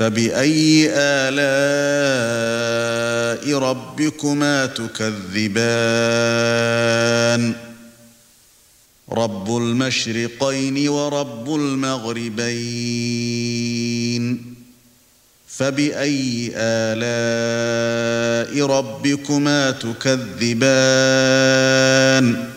فبأي آلاء ربكما تكذبان رب المشرقين ورب المغربين فبأي آلاء ربكما تكذبان